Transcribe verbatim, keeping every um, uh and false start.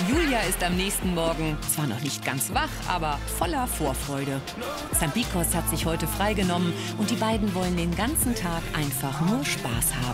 Julia ist am nächsten Morgen zwar noch nicht ganz wach, aber voller Vorfreude. Zampikos hat sich heute freigenommen und die beiden wollen den ganzen Tag einfach nur Spaß haben.